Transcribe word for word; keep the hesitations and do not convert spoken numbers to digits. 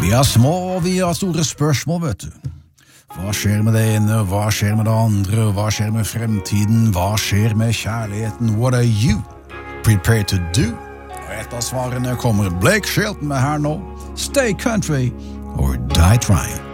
Vi har små og vi har store spørsmål, vet du. Hva skjer med det ene, hva skjer med det andre, hva skjer med fremtiden, hva skjer med kjærligheten? What are you prepared to do? Og et av svarene kommer Blake Shelton med her nå. Stay country or die trying.